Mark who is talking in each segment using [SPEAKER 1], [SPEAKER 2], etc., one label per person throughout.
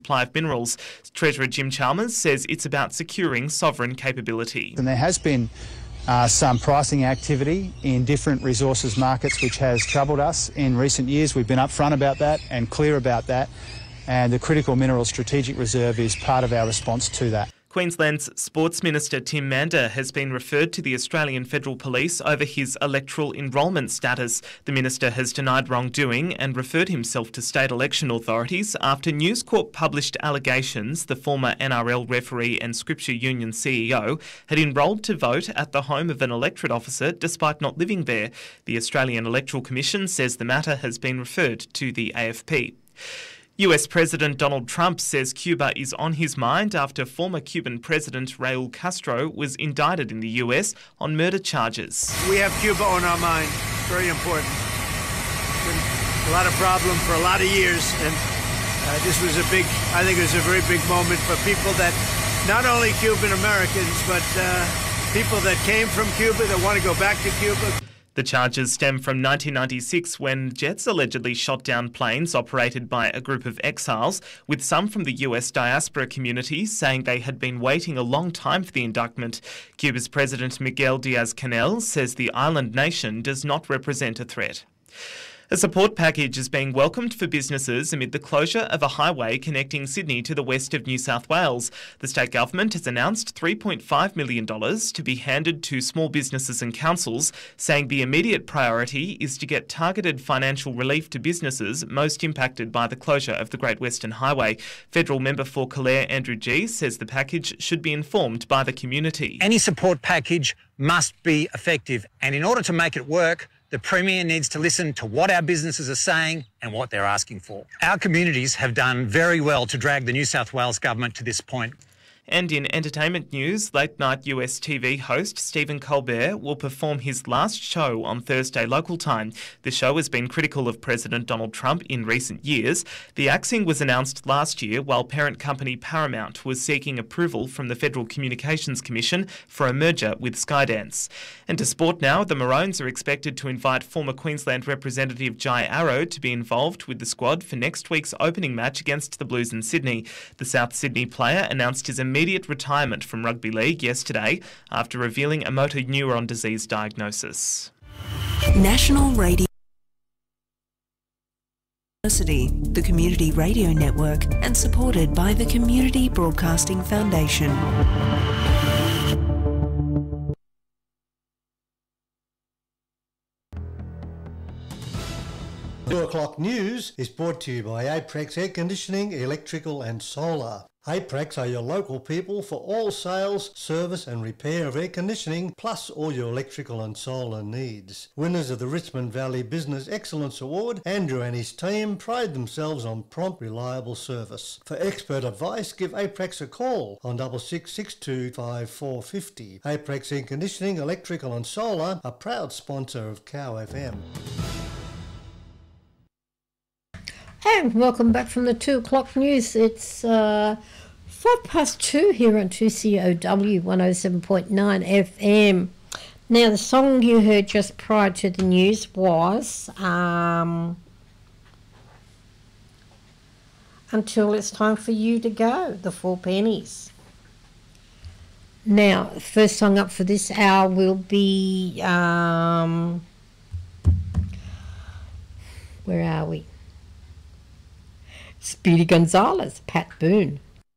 [SPEAKER 1] supply of minerals. Treasurer Jim Chalmers says it's about securing sovereign capability.
[SPEAKER 2] And there has been some pricing activity in different resources markets which has troubled us in recent years. We've been upfront about that and clear about that, and the Critical Minerals Strategic Reserve is part of our response to that.
[SPEAKER 1] Queensland's Sports Minister Tim Mander has been referred to the Australian Federal Police over his electoral enrolment status. The minister has denied wrongdoing and referred himself to state election authorities after News Corp published allegations the former NRL referee and Scripture Union CEO had enrolled to vote at the home of an electorate officer despite not living there. The Australian Electoral Commission says the matter has been referred to the AFP. US President Donald Trump says Cuba is on his mind after former Cuban President Raul Castro was indicted in the US on murder charges.
[SPEAKER 3] We have Cuba on our mind. Very important. Been a lot of problem for a lot of years, and this was I think it was a very big moment for people that, not only Cuban Americans, but people that came from Cuba that want to go back to Cuba.
[SPEAKER 1] The charges stem from 1996 when jets allegedly shot down planes operated by a group of exiles, with some from the US diaspora community saying they had been waiting a long time for the indictment. Cuba's President Miguel Diaz-Canel says the island nation does not represent a threat. A support package is being welcomed for businesses amid the closure of a highway connecting Sydney to the west of New South Wales. The state government has announced $3.5 million to be handed to small businesses and councils, saying the immediate priority is to get targeted financial relief to businesses most impacted by the closure of the Great Western Highway. Federal member for Calare Andrew Gee says the package should be informed by the community.
[SPEAKER 4] Any support package must be effective, and in order to make it work, the Premier needs to listen to what our businesses are saying and what they're asking for. Our communities have done very well to drag the New South Wales government to this point.
[SPEAKER 1] And in entertainment news, late-night US TV host Stephen Colbert will perform his last show on Thursday local time. The show has been critical of President Donald Trump in recent years. The axing was announced last year while parent company Paramount was seeking approval from the Federal Communications Commission for a merger with Skydance. And to sport now, the Maroons are expected to invite former Queensland representative Jai Arrow to be involved with the squad for next week's opening match against the Blues in Sydney. The South Sydney player announced his immediate retirement from rugby league yesterday after revealing a motor neuron disease diagnosis.
[SPEAKER 5] National Radio University, the Community Radio Network, and supported by the Community Broadcasting Foundation.
[SPEAKER 6] 2 o'clock news is brought to you by Aprex Air Conditioning, Electrical and Solar. Aprex are your local people for all sales, service and repair of air conditioning, plus all your electrical and solar needs. Winners of the Richmond Valley Business Excellence Award, Andrew and his team pride themselves on prompt, reliable service. For expert advice, give Aprex a call on 6662 5450. Aprex Air Conditioning, Electrical and Solar, a proud sponsor of Cow FM.
[SPEAKER 7] And welcome back from the 2 o'clock news. It's 2:05 here on 2COW 107.9 FM. Now, the song you heard just prior to the news was Until It's Time for You to Go, the Four Pennies. Now, the first song up for this hour will be, where are we? Speedy Gonzales, Pat Boone.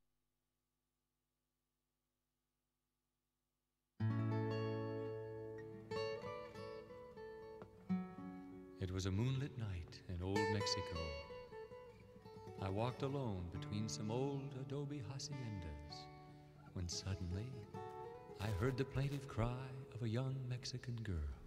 [SPEAKER 8] It was a moonlit night in old Mexico. I walked alone between some old adobe haciendas when suddenly I heard the plaintive cry of a young Mexican girl.